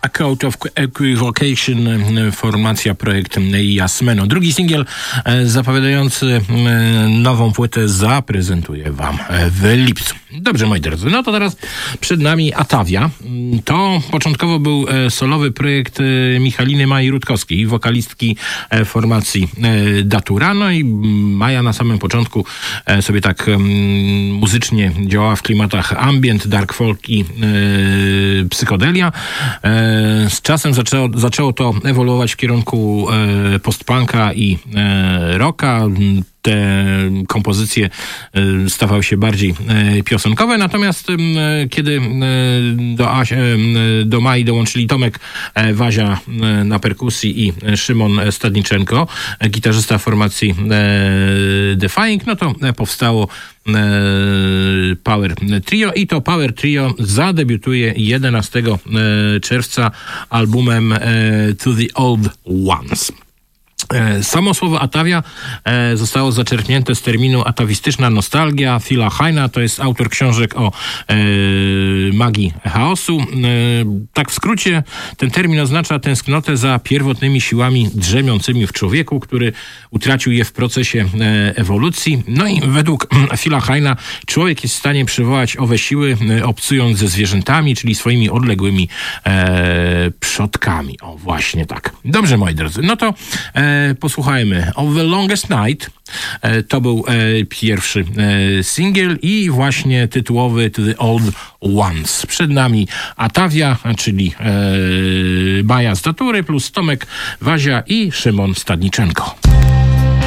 A Code of Equivocation, formacja, projekt Jasmeno. Drugi singiel zapowiadający nową płytę zaprezentuję wam w lipcu. Dobrze, moi drodzy, no to teraz przed nami Atavia. To początkowo był solowy projekt Michaliny Mai Rutkowskiej, wokalistki formacji Datura. No i Maja na samym początku sobie tak muzycznie działała w klimatach ambient, dark folk i psychodelia. Z czasem zaczęło to ewoluować w kierunku postpunka i rocka. Te kompozycje stawały się bardziej piosenkowe, natomiast kiedy do Mai dołączyli Tomek Wazia na perkusji i Szymon Stadniczenko, gitarzysta formacji Defying, no to powstało Power Trio i to Power Trio zadebiutuje 11 czerwca albumem To the Old Ones. Samo słowo Atavia zostało zaczerpnięte z terminu atawistyczna nostalgia Phila Hyna, to jest autor książek o magii chaosu. Tak w skrócie ten termin oznacza tęsknotę za pierwotnymi siłami drzemiącymi w człowieku, który utracił je w procesie ewolucji. No i według Phila Hyna człowiek jest w stanie przywołać owe siły, obcując ze zwierzętami, czyli swoimi odległymi przodkami. O, właśnie tak. Dobrze, moi drodzy, no to posłuchajmy Of the Longest Night. To był pierwszy singiel i właśnie tytułowy To the Old Ones. Przed nami Atavia, czyli Maja z Datury plus Tomek Wazia i Szymon Stadniczenko.